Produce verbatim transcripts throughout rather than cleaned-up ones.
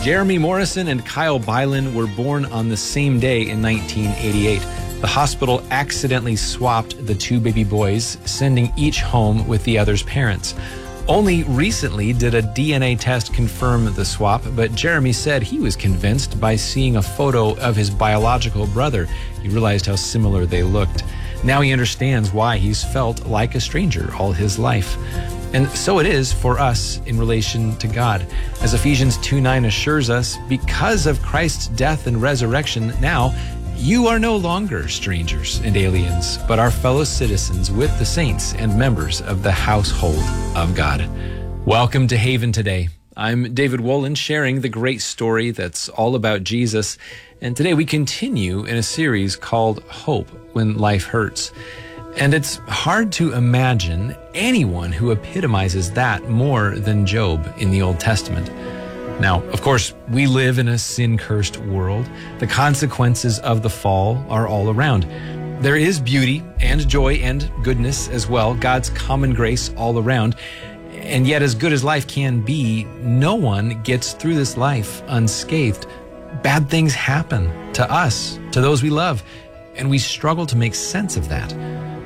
Jeremy Morrison and Kyle Byland were born on the same day in nineteen eighty-eight. The hospital accidentally swapped the two baby boys, sending each home with the other's parents. Only recently did a D N A test confirm the swap, but Jeremy said he was convinced by seeing a photo of his biological brother. He realized how similar they looked. Now he understands why he's felt like a stranger all his life. And so it is for us in relation to God. As Ephesians two nine assures us, because of Christ's death and resurrection, now you are no longer strangers and aliens, but are fellow citizens with the saints and members of the household of God. Welcome to Haven Today. I'm David Wolin, sharing the great story that's all about Jesus. And today we continue in a series called Hope When Life Hurts. And it's hard to imagine anyone who epitomizes that more than Job in the Old Testament. Now, of course, we live in a sin-cursed world. The consequences of the fall are all around. There is beauty and joy and goodness as well, God's common grace all around. And yet, as good as life can be, no one gets through this life unscathed. Bad things happen to us, to those we love, and we struggle to make sense of that.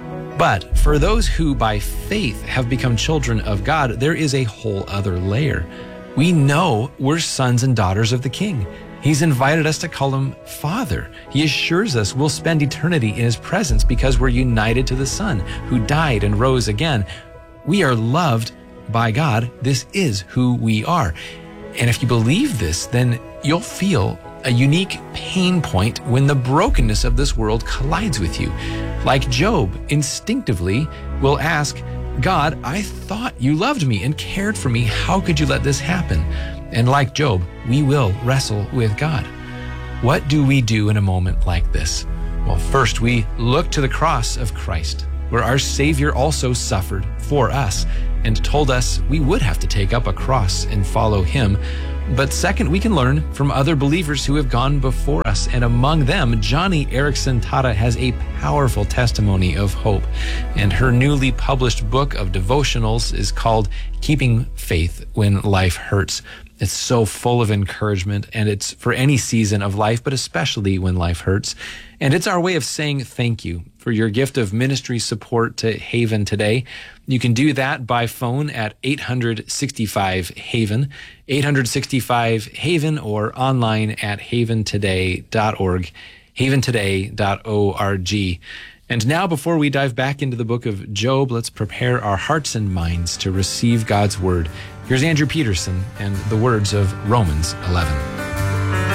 But for those who by faith have become children of God, there is a whole other layer. We know we're sons and daughters of the King. He's invited us to call him Father. He assures us we'll spend eternity in his presence because we're united to the Son who died and rose again. We are loved by God. This is who we are. And if you believe this, then you'll feel a unique pain point when the brokenness of this world collides with you. Like Job, instinctively will ask, God, I thought you loved me and cared for me. How could you let this happen? And like Job, we will wrestle with God. What do we do in a moment like this? Well, first we look to the cross of Christ, where our Savior also suffered for us and told us we would have to take up a cross and follow him. But second, we can learn from other believers who have gone before us. And among them, Joni Eareckson Tada has a powerful testimony of hope. And her newly published book of devotionals is called Keeping Faith When Life Hurts. It's so full of encouragement, and it's for any season of life, but especially when life hurts. And it's our way of saying thank you for your gift of ministry support to Haven Today. You can do that by phone at eight hundred sixty-five Haven, eight hundred sixty-five Haven, or online at haven today dot org, haven today dot org. And now, before we dive back into the book of Job, let's prepare our hearts and minds to receive God's word. Here's Andrew Peterson and the words of Romans eleven.